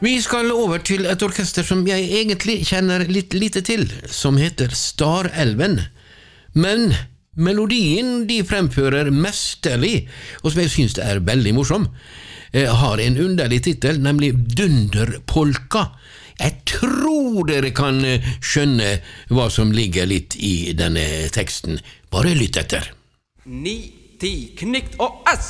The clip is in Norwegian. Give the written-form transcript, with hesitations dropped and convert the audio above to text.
Vi skal over til et orkester som jeg egentlig kjenner litt lite til, som heter Starelven. Men melodien de fremfører mesterlig, og som jeg synes er veldig morsom, har en underlig titel, nemlig Dunderpolka. Jeg tror dere kan skjønne hva som ligger litt i denne teksten. Bare lytt etter. 9, 10, knikt og ass!